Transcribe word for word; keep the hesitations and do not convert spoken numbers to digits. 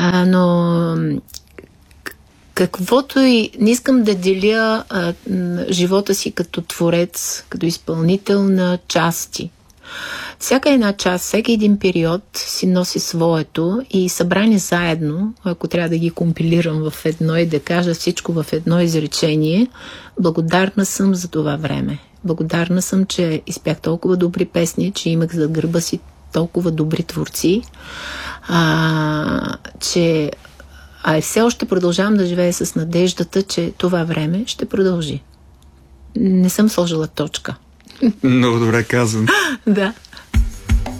А, но каквото и... Не искам да деля а, живота си като творец, като изпълнител на части. Всяка една част, всеки един период си носи своето и събрани заедно, ако трябва да ги компилирам в едно и да кажа всичко в едно изречение, благодарна съм за това време. Благодарна съм, че изпях толкова добри песни, че имах зад гърба си толкова добри творци, а, че а все още продължавам да живея с надеждата, че това време ще продължи. Не съм сложила точка. Много добре казвам. Да.